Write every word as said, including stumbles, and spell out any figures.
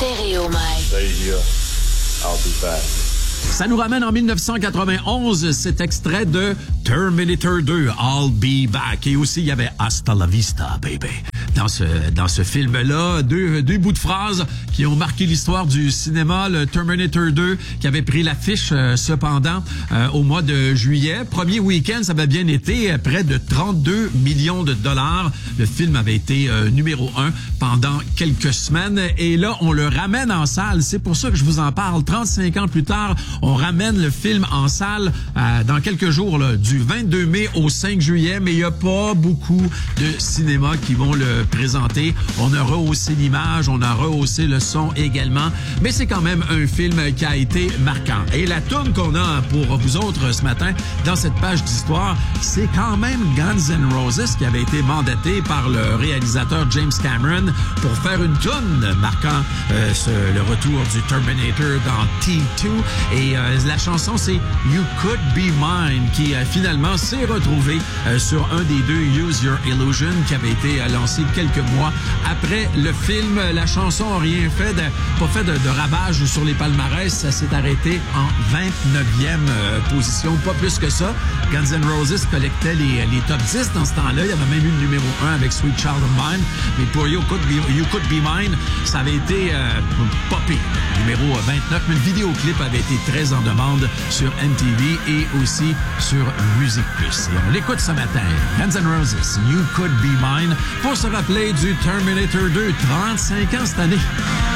Stéréo, Mike. Stay here. I'll be back. Ça nous ramène en dix-neuf cent quatre-vingt-onze, cet extrait de Terminator deux, I'll Be Back. Et aussi, il y avait Hasta la Vista, baby. Dans ce, dans ce film-là, deux, deux bouts de phrases qui ont marqué l'histoire du cinéma. Le Terminator deux qui avait pris l'affiche, euh, cependant, euh, au mois de juillet. Premier week-end, ça avait bien été, près de trente-deux millions de dollars. Le film avait été euh, numéro un pendant quelques semaines. Et là, on le ramène en salle. C'est pour ça que je vous en parle. trente-cinq ans plus tard, on ramène le film en salle euh, dans quelques jours, là, du vingt-deux mai au cinq juillet. Mais il n'y a pas beaucoup de cinémas qui vont le présenter. On a rehaussé l'image, on a rehaussé le son également, mais c'est quand même un film qui a été marquant. Et la toune qu'on a pour vous autres ce matin dans cette page d'histoire, c'est quand même Guns N' Roses qui avait été mandaté par le réalisateur James Cameron pour faire une toune marquant euh, ce, le retour du Terminator dans T deux. Et euh, la chanson, c'est You Could Be Mine, qui euh, finalement s'est retrouvée euh, sur un des deux, Use Your Illusion, qui avait été euh, lancé quelques mois après le film. La chanson n'a rien fait, de, pas fait de, de ravage sur les palmarès. Ça s'est arrêté en vingt-neuvième euh, position, pas plus que ça. Guns N' Roses collectait les, les top dix dans ce temps-là. Il y avait même eu le numéro un avec Sweet Child of Mine. Mais pour You Could Be, you Could Be Mine, ça avait été euh, popé. Numéro vingt-neuf, mais le vidéoclip avait été très en demande sur M T V et aussi sur Musique Plus. Et on l'écoute ce matin. Guns N' Roses, You Could Be Mine, pour se rappeler du Terminator deux, trente-cinq ans cette année.